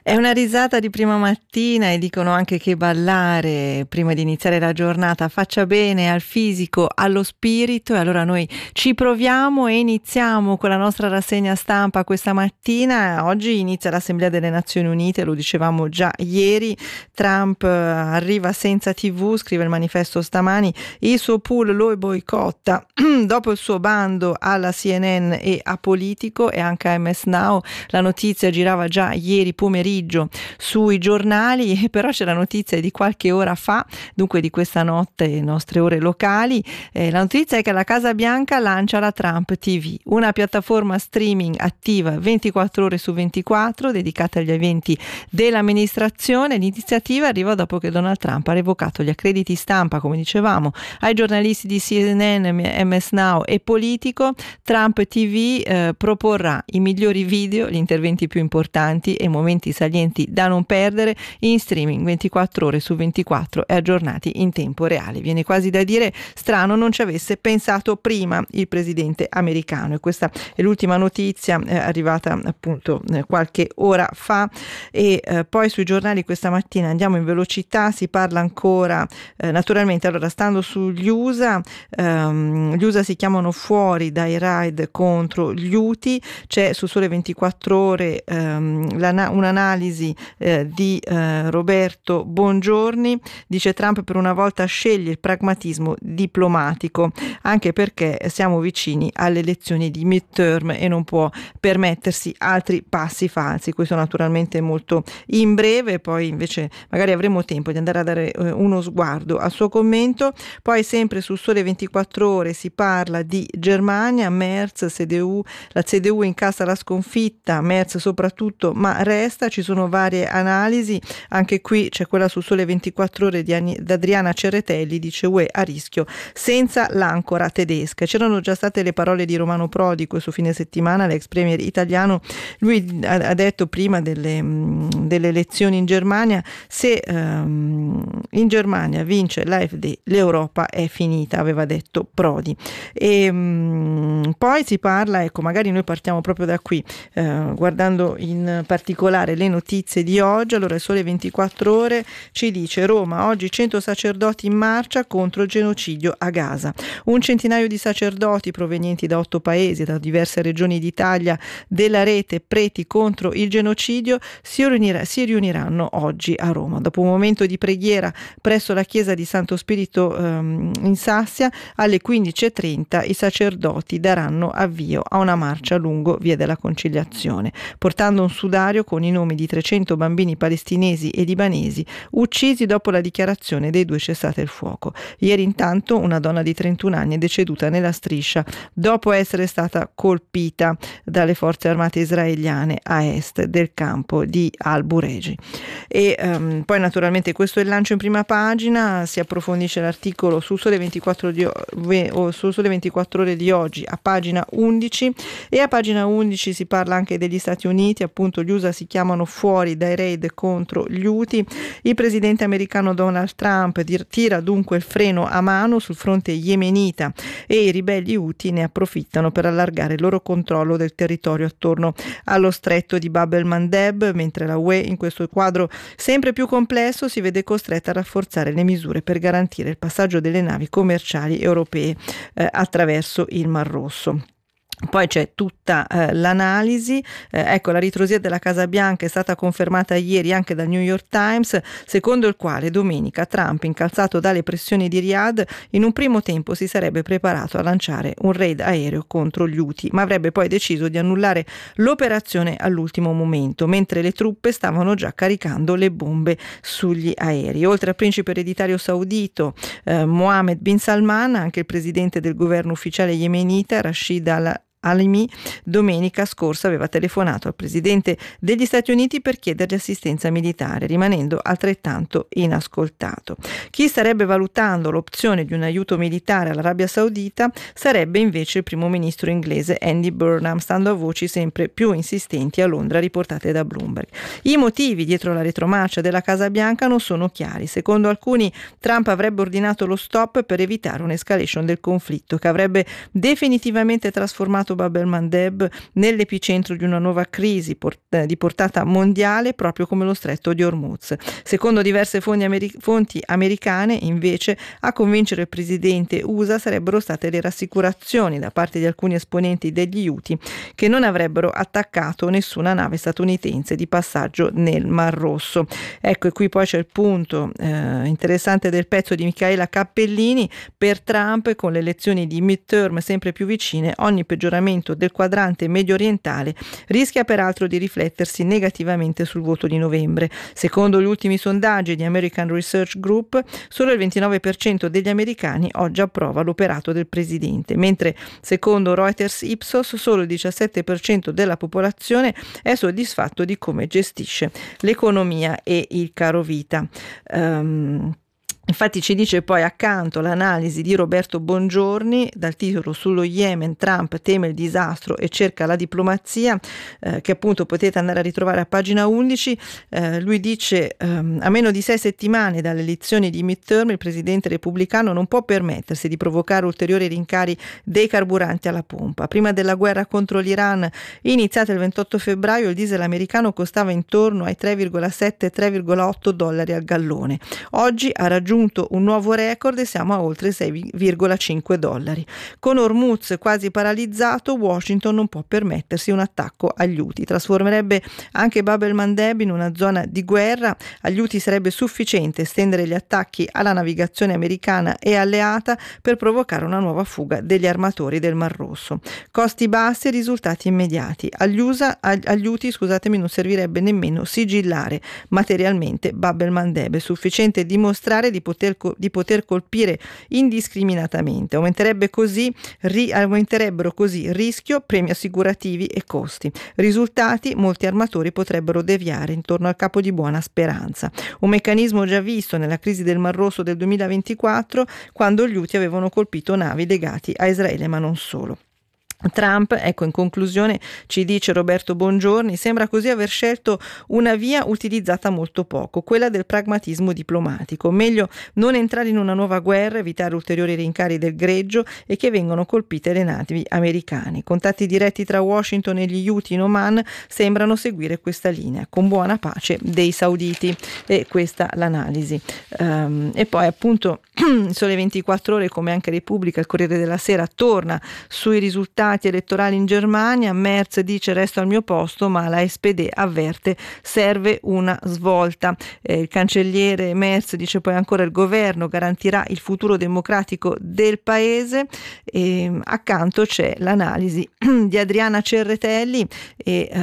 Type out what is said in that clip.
È una risata di prima mattina e dicono anche che ballare prima di iniziare la giornata faccia bene al fisico, allo spirito, e allora noi ci proviamo e iniziamo con la nostra rassegna stampa questa mattina. Oggi inizia l'Assemblea delle Nazioni Unite, lo dicevamo già ieri. Trump arriva senza TV, scrive il manifesto stamani, il suo pool lo boicotta dopo il suo bando alla CNN e a Politico e anche a MS Now. La notizia girava già ieri pomeriggio sui giornali, però c'è la notizia di qualche ora fa, dunque di questa notte, nostre ore locali. La notizia è che la Casa Bianca lancia la Trump TV, una piattaforma streaming attiva 24 ore su 24 dedicata agli eventi dell'amministrazione. L'iniziativa arriva dopo che Donald Trump ha revocato gli accrediti stampa, come dicevamo, ai giornalisti di CNN, MS Now e Politico. Trump TV proporrà i migliori video, gli interventi più importanti e momenti salienti da non perdere in streaming 24 ore su 24 e aggiornati in tempo reale. Viene quasi da dire strano non ci avesse pensato prima il presidente americano, e questa è l'ultima notizia arrivata appunto qualche ora fa. E poi sui giornali questa mattina andiamo in velocità, si parla ancora naturalmente, allora stando sugli USA, gli USA si chiamano fuori dai raid contro gli Houthi. C'è su Sole 24 ore un'analisi di Roberto Bongiorni. Dice: Trump per una volta sceglie il pragmatismo diplomatico, anche perché siamo vicini alle elezioni di midterm e non può permettersi altri passi falsi. Questo naturalmente molto in breve, poi invece magari avremo tempo di andare a dare uno sguardo al suo commento. Poi sempre su Sole 24 ore si parla di Germania, Merz, CDU, la CDU incassa la sconfitta, Merz soprattutto, ma resta. Ci sono varie analisi, anche qui c'è quella su Sole 24 ore di Adriana Cerretelli, dice UE a rischio senza l'ancora tedesca. C'erano già state le parole di Romano Prodi questo fine settimana, l'ex premier italiano. Lui ha detto prima delle elezioni in Germania: se in Germania vince l'AfD l'Europa è finita, aveva detto Prodi. E poi si parla, ecco, magari noi partiamo proprio da qui, guardando in particolare le notizie di oggi. Allora il Sole 24 ore ci dice: Roma, oggi 100 sacerdoti in marcia contro il genocidio a Gaza. Un centinaio di sacerdoti provenienti da 8 paesi e da diverse regioni d'Italia della rete Preti contro il genocidio si riuniranno oggi a Roma. Dopo un momento di preghiera presso la chiesa di Santo Spirito in Sassia, alle 15:30 i sacerdoti daranno avvio a una marcia lungo Via della Conciliazione, portando un sudario con i nomi di 300 bambini palestinesi e libanesi uccisi dopo la dichiarazione dei 2 cessate il fuoco. Ieri intanto una donna di 31 anni è deceduta nella striscia dopo essere stata colpita dalle forze armate israeliane a est del campo di Al-Bureji. E poi naturalmente questo è il lancio in prima pagina. Si approfondisce l'articolo su Sole 24 ore di oggi a pagina 11, e a pagina 11 si parla anche degli Stati Uniti. Appunto gli USA si chiamano fuori dai raid contro gli Houthi. Il presidente americano Donald Trump tira dunque il freno a mano sul fronte yemenita e i ribelli Houthi ne approfittano per allargare il loro controllo del territorio attorno allo stretto di Bab el-Mandeb, mentre la UE in questo quadro sempre più complesso si vede costretta a rafforzare le misure per garantire il passaggio delle navi commerciali europee attraverso il Mar Rosso. Poi c'è tutta l'analisi, ecco, la ritrosia della Casa Bianca è stata confermata ieri anche dal New York Times, secondo il quale domenica Trump, incalzato dalle pressioni di Riyadh, in un primo tempo si sarebbe preparato a lanciare un raid aereo contro gli Houthi, ma avrebbe poi deciso di annullare l'operazione all'ultimo momento, mentre le truppe stavano già caricando le bombe sugli aerei. Oltre al principe ereditario saudito Mohammed bin Salman, anche il presidente del governo ufficiale yemenita Rashid Al-Alimi domenica scorsa aveva telefonato al presidente degli Stati Uniti per chiedergli assistenza militare, rimanendo altrettanto inascoltato. Chi starebbe valutando l'opzione di un aiuto militare all'Arabia Saudita sarebbe invece il primo ministro inglese Andy Burnham, stando a voci sempre più insistenti a Londra riportate da Bloomberg. I motivi dietro la retromarcia della Casa Bianca non sono chiari. Secondo alcuni, Trump avrebbe ordinato lo stop per evitare un'escalation del conflitto che avrebbe definitivamente trasformato Bab el-Mandeb nell'epicentro di una nuova crisi di portata mondiale, proprio come lo stretto di Hormuz. Secondo diverse fonti americane, invece, a convincere il presidente USA sarebbero state le rassicurazioni da parte di alcuni esponenti degli Houthi che non avrebbero attaccato nessuna nave statunitense di passaggio nel Mar Rosso. Ecco, e qui poi c'è il punto interessante del pezzo di Michaela Cappellini. Per Trump, con le elezioni di midterm sempre più vicine, ogni peggioramento del quadrante medio orientale rischia peraltro di riflettersi negativamente sul voto di novembre. Secondo gli ultimi sondaggi di American Research Group, solo il 29% degli americani oggi approva l'operato del presidente, mentre secondo Reuters Ipsos solo il 17% della popolazione è soddisfatto di come gestisce l'economia e il caro vita. Infatti ci dice poi accanto l'analisi di Roberto Bongiorni dal titolo "Sullo Yemen, Trump teme il disastro e cerca la diplomazia", che appunto potete andare a ritrovare a pagina 11. Lui dice a meno di 6 settimane dalle elezioni di midterm il presidente repubblicano non può permettersi di provocare ulteriori rincari dei carburanti alla pompa. Prima della guerra contro l'Iran, iniziata il 28 febbraio, il diesel americano costava intorno ai 3,7-3,8 dollari al gallone. Oggi ha raggiunto un nuovo record e siamo a oltre 6,5 dollari. Con Hormuz quasi paralizzato, Washington non può permettersi un attacco agli Houthi. Trasformerebbe anche Bab el-Mandeb in una zona di guerra. Agli Houthi sarebbe sufficiente estendere gli attacchi alla navigazione americana e alleata per provocare una nuova fuga degli armatori del Mar Rosso. Costi bassi e risultati immediati. Agli Houthi, non servirebbe nemmeno sigillare materialmente Bab el-Mandeb. È sufficiente dimostrare di poter colpire indiscriminatamente. Aumenterebbero così rischio, premi assicurativi e costi. Risultati: molti armatori potrebbero deviare intorno al Capo di Buona Speranza. Un meccanismo già visto nella crisi del Mar Rosso del 2024, quando gli Houthi avevano colpito navi legate a Israele, ma non solo. Trump, ecco, in conclusione ci dice Roberto Bongiorni, sembra così aver scelto una via utilizzata molto poco, quella del pragmatismo diplomatico. Meglio non entrare in una nuova guerra, evitare ulteriori rincari del greggio e che vengano colpite le navi americane. Contatti diretti tra Washington e gli Houthi in Oman sembrano seguire questa linea, con buona pace dei sauditi. E questa l'analisi. E poi appunto Sole 24 Ore, come anche Repubblica, il Corriere della Sera, torna sui risultati elettorali in Germania. Merz dice resto al mio posto, ma la SPD avverte serve una svolta. Il cancelliere Merz dice poi ancora il governo garantirà il futuro democratico del paese. E accanto c'è l'analisi di Adriana Cerretelli e